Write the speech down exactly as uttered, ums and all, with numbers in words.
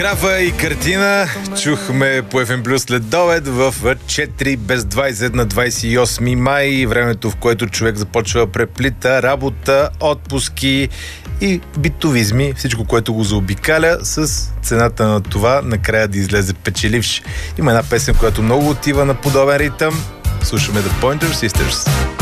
Графа и картина чухме по Еф Ем Плюс след обед в четири без двайсет на двайсет и осми май, времето, в което човек започва да преплита работа, отпуски и битовизми, всичко, което го заобикаля, с цената на това накрая да излезе печеливш. Има една песен, която много отива на подобен ритъм. Слушаме The Pointer Sisters.